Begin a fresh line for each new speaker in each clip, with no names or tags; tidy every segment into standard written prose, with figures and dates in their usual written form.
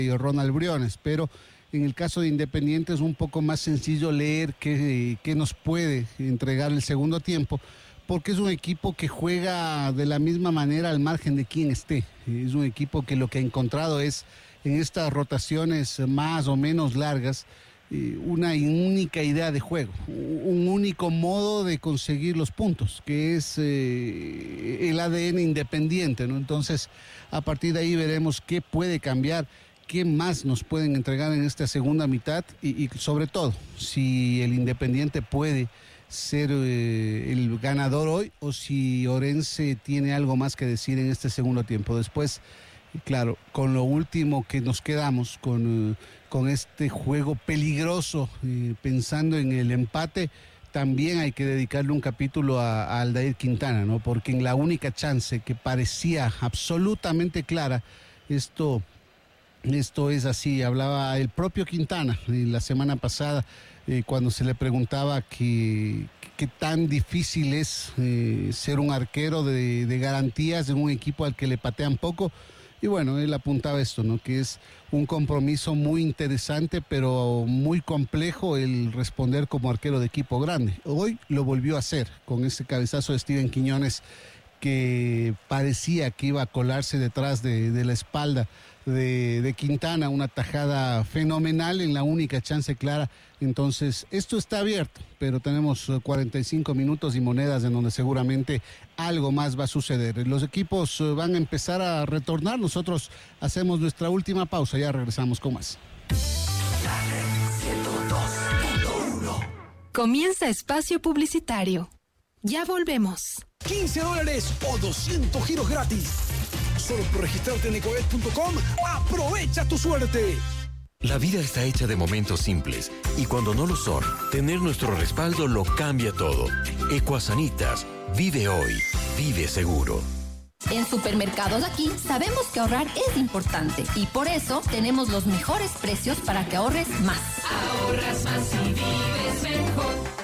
Ronald Briones, pero en el caso de Independiente es un poco más sencillo leer qué nos puede entregar el segundo tiempo, porque es un equipo que juega de la misma manera al margen de quien esté. Es un equipo que lo que ha encontrado es en estas rotaciones más o menos largas una única idea de juego, un único modo de conseguir los puntos, que es el ADN Independiente, ¿no? Entonces, a partir de ahí veremos qué puede cambiar, qué más nos pueden entregar en esta segunda mitad y sobre todo, si el Independiente puede ser el ganador hoy o si Orense tiene algo más que decir en este segundo tiempo. Después, claro, con lo último que nos quedamos, con este juego peligroso, pensando en el empate, también hay que dedicarle un capítulo a Aldair Quintana, ¿no? Porque en la única chance que parecía absolutamente clara, esto es así. Hablaba el propio Quintana la semana pasada, cuando se le preguntaba qué tan difícil es ser un arquero de garantías en un equipo al que le patean poco. Y bueno, él apuntaba esto, ¿no? Que es un compromiso muy interesante, pero muy complejo el responder como arquero de equipo grande. Hoy lo volvió a hacer con ese cabezazo de Steven Quiñones que parecía que iba a colarse detrás de la espalda de Quintana, una tajada fenomenal en la única chance clara. Entonces, esto está abierto, pero tenemos 45 minutos y monedas en donde seguramente algo más va a suceder. Los equipos van a empezar a retornar, nosotros hacemos nuestra última pausa, ya regresamos con más.
Comienza Espacio Publicitario. Ya volvemos.
$15 o 200 giros gratis. Solo por registrarte en ecoet.com, aprovecha tu suerte.
La vida está hecha de momentos simples y cuando no lo son, tener nuestro respaldo lo cambia todo. Ecuasanitas, vive hoy, vive seguro.
En Supermercados Aquí sabemos que ahorrar es importante y por eso tenemos los mejores precios para que ahorres más.
Ahorras más y vives mejor.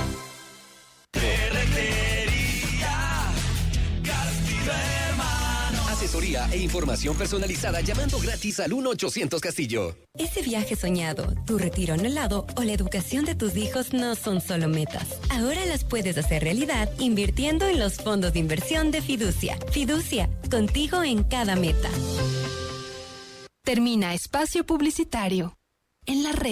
Asesoría e información personalizada llamando gratis al 1-800 Castillo.
Ese viaje soñado, tu retiro anhelado o la educación de tus hijos no son solo metas. Ahora las puedes hacer realidad invirtiendo en los fondos de inversión de Fiducia. Fiducia, contigo en cada meta.
Termina Espacio Publicitario. En la red.